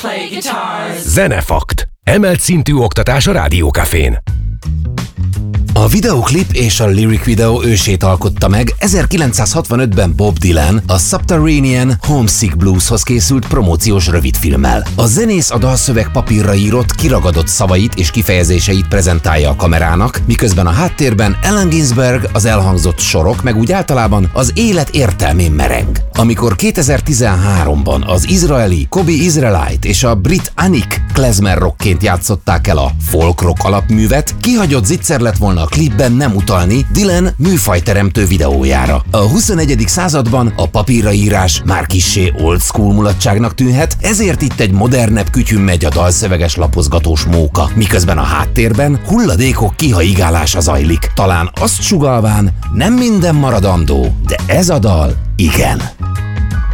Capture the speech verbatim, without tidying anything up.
Play guitars. Zenefakt. Emelt szintű oktatás a Rádiókafén. A videoklip és a lyric videó ősét alkotta meg ezerkilencszázhatvanötben Bob Dylan a Subterranean Homesick Blueshoz készült promóciós rövidfilmmel. A zenész a dalszöveg papírra írott, kiragadott szavait és kifejezéseit prezentálja a kamerának, miközben a háttérben Allen Ginsberg, az elhangzott sorok, meg úgy általában az élet értelmén mereng. Amikor kétezer-tizenháromban az izraeli Kobi Israelite és a brit Anik klezmer rockként játszották el a folk rock alapművet, kihagyott zicser lett volna a klipben nem utalni Dylan műfajteremtő videójára. A huszonegyedik században a papírraírás már kissé old school mulatságnak tűnhet, ezért itt egy modernebb kütyűn megy a dalszöveges lapozgatós móka, miközben a háttérben hulladékok kihaigálása zajlik. Talán azt sugallván, nem minden maradandó, de ez a dal igen.